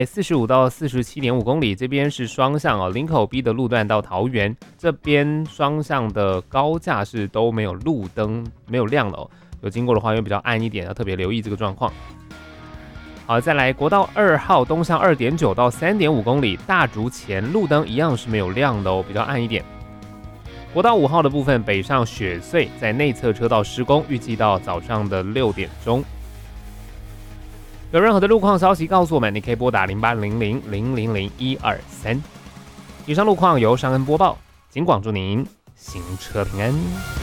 45到47.5公里，这边是双向哦，林口 B 的路段到桃园这边双向的高架是都没有路灯，没有亮了哦。有经过的话，因为比较暗一点，要特别留意这个状况。好，再来国道2号东向2.9到3.5公里，大竹前路灯一样是没有亮的哦，比较暗一点。国道5号的部分北上雪隧，在内侧车道施工，预计到早上的6点钟。有任何的路况消息告诉我们，你可以拨打0800000123。以上路况由尚恩播报，警广祝您行车平安。